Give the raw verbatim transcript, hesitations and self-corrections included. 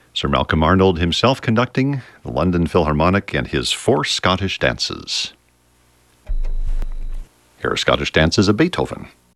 Sir Malcolm Arnold himself conducting the London Philharmonic and his four Scottish dances. Here are Scottish dances of Beethoven.